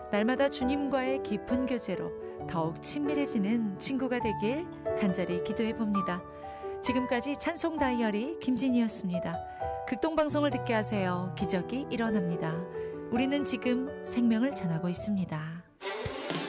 날마다 주님과의 깊은 교제로 더욱 친밀해지는 친구가 되길 간절히 기도해 봅니다. 지금까지 찬송 다이어리 김진희였습니다. 극동방송을 듣게 하세요. 기적이 일어납니다. 우리는 지금 생명을 전하고 있습니다.